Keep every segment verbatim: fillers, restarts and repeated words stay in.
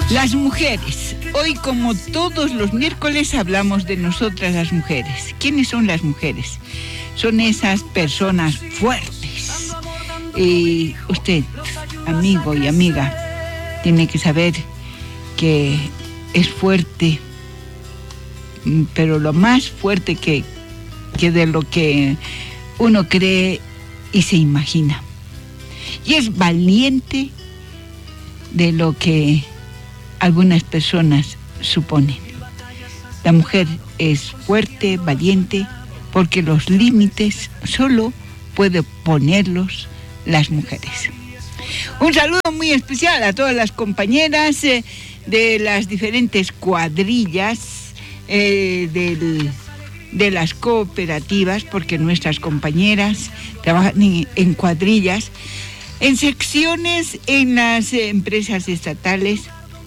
Las mujeres. Hoy, como todos los miércoles, hablamos de nosotras las mujeres. ¿Quiénes son las mujeres? Son esas personas fuertes. Y usted, amigo y amiga, tiene que saber que es fuerte, pero lo más fuerte que, que de lo que uno cree y se imagina. Y es valiente de lo que algunas personas suponen. La mujer es fuerte, valiente, porque los límites solo puede ponerlos las mujeres. Un saludo muy especial a todas las compañeras eh, de las diferentes cuadrillas eh, del, de las cooperativas, porque nuestras compañeras trabajan en, en cuadrillas, en secciones, en las empresas estatales,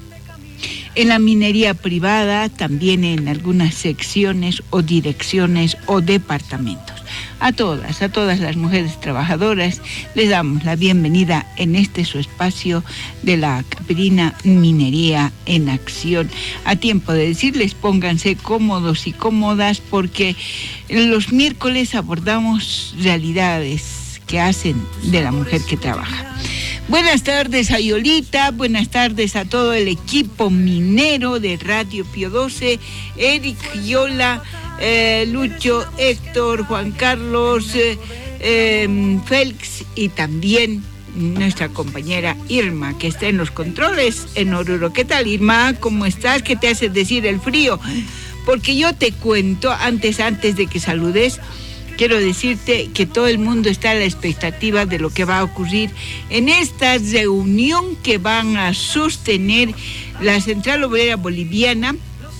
en la minería privada, también en algunas secciones o direcciones o departamentos. A todas, a todas las mujeres trabajadoras les damos la bienvenida en este su espacio de la Caprina Minería en Acción. A tiempo de decirles, pónganse cómodos y cómodas, porque los miércoles abordamos realidades que hacen de la mujer que trabaja. Buenas tardes a Yolita, buenas tardes a todo el equipo minero de Radio Pío doce, Eric, Yola, eh, Lucho, Héctor, Juan Carlos, eh, eh, Félix y también nuestra compañera Irma, que está en los controles en Oruro. ¿Qué tal, Irma? ¿Cómo estás? ¿Qué te hace decir el frío? Porque yo te cuento, antes, antes de que saludes, quiero decirte que todo el mundo está a la expectativa de lo que va a ocurrir en esta reunión que van a sostener la Central Obrera Boliviana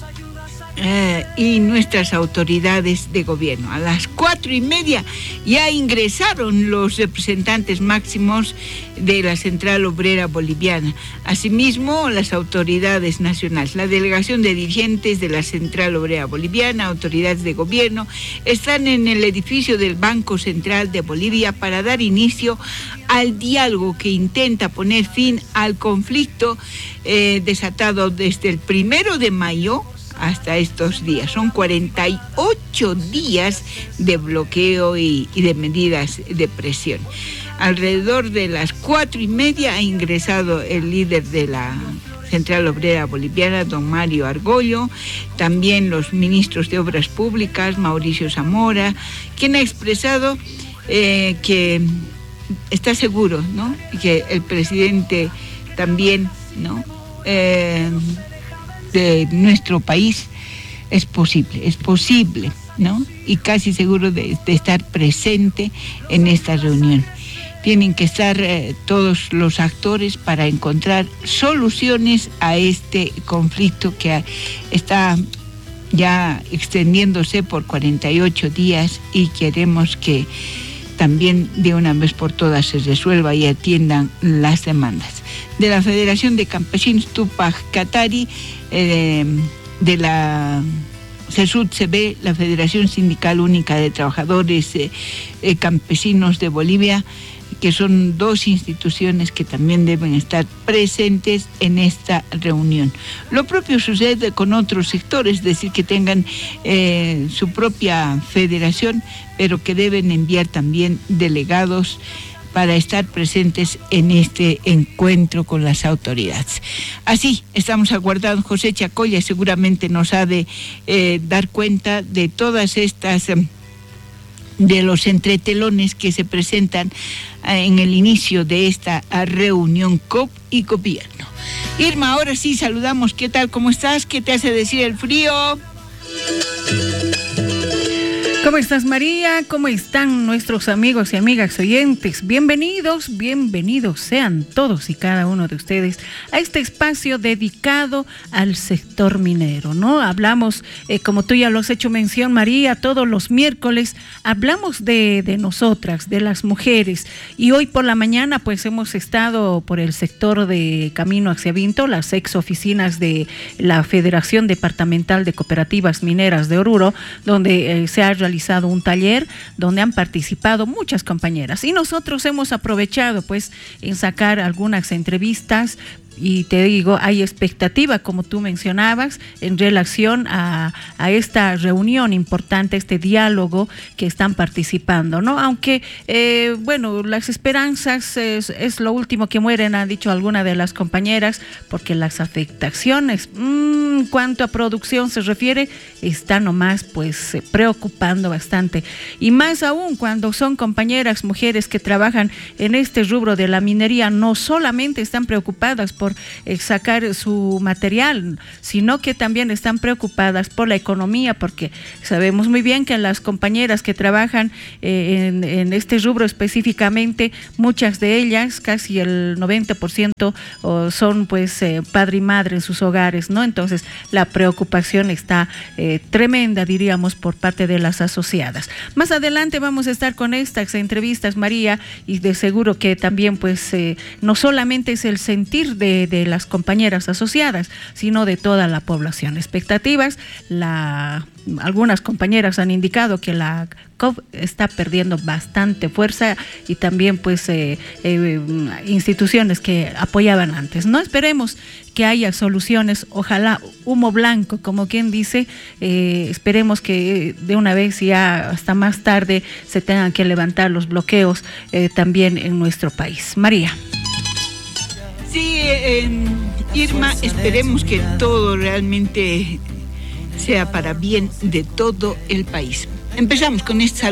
eh, y nuestras autoridades de gobierno. A las cuatro y media ya ingresaron los representantes máximos de la Central Obrera Boliviana. Asimismo, las autoridades nacionales, la delegación de dirigentes de la Central Obrera Boliviana, autoridades de gobierno, están en el edificio del Banco Central de Bolivia para dar inicio al diálogo que intenta poner fin al conflicto eh, desatado desde el primero de mayo hasta estos días. Son cuarenta y ocho días de bloqueo y, y de medidas de presión. Alrededor de las cuatro y media ha ingresado el líder de la Central Obrera Boliviana, don Mario Argollo, también los ministros de Obras Públicas, Mauricio Zamora, quien ha expresado eh, que está seguro, ¿no?, que el presidente también, ¿no?, eh, de nuestro país es posible, es posible, ¿no?, y casi seguro de, de estar presente en esta reunión. Tienen que estar eh, todos los actores para encontrar soluciones a este conflicto que está ya extendiéndose por cuarenta y ocho días, y queremos que también de una vez por todas se resuelva y atiendan las demandas. De la Federación de Campesinos Tupac Katari, eh, de la CESUD-C B, la Federación Sindical Única de Trabajadores eh, eh, Campesinos de Bolivia, que son dos instituciones que también deben estar presentes en esta reunión. Lo propio sucede con otros sectores, es decir, que tengan eh, su propia federación, pero que deben enviar también delegados para estar presentes en este encuentro con las autoridades. Así, estamos aguardando. José Chacoya seguramente nos ha de eh, dar cuenta de todas estas... Eh, de los entretelones que se presentan en el inicio de esta reunión C O P y gobierno. Irma, ahora sí saludamos. ¿Qué tal? ¿Cómo estás? ¿Qué te hace decir el frío? ¿Cómo estás, María? ¿Cómo están nuestros amigos y amigas oyentes? Bienvenidos, bienvenidos sean todos y cada uno de ustedes a este espacio dedicado al sector minero, ¿no? Hablamos, eh, como tú ya lo has hecho mención, María, todos los miércoles hablamos de, de nosotras, de las mujeres, y hoy por la mañana pues hemos estado por el sector de Camino hacia Vinto, las ex oficinas de la Federación Departamental de Cooperativas Mineras de Oruro, donde eh, se ha realizado un taller donde han participado muchas compañeras, y nosotros hemos aprovechado pues en sacar algunas entrevistas y te digo, hay expectativa, como tú mencionabas, en relación a, a esta reunión importante, este diálogo que están participando, ¿no? Aunque, eh, bueno, las esperanzas es, es lo último que mueren, han dicho algunas de las compañeras, porque las afectaciones, mmm, cuanto a producción se refiere, está nomás pues eh, preocupando bastante. Y más aún cuando son compañeras mujeres que trabajan en este rubro de la minería, no solamente están preocupadas por eh, sacar su material, sino que también están preocupadas por la economía, porque sabemos muy bien que las compañeras que trabajan eh, en, en este rubro específicamente, muchas de ellas, casi el noventa por ciento, oh, son pues eh, padre y madre en sus hogares, ¿no? Entonces la preocupación está eh, tremenda, diríamos, por parte de las asociadas. Más adelante vamos a estar con estas entrevistas, María, y de seguro que también pues eh, no solamente es el sentir de, de las compañeras asociadas, sino de toda la población. Expectativas, la, algunas compañeras han indicado que la C O V está perdiendo bastante fuerza y también pues eh, eh, instituciones que apoyaban antes. No esperemos que haya soluciones, ojalá humo blanco, como quien dice, eh, esperemos que de una vez ya hasta más tarde se tengan que levantar los bloqueos eh, también en nuestro país. María. Sí, eh, Irma, esperemos que todo realmente sea para bien de todo el país. Empezamos con esta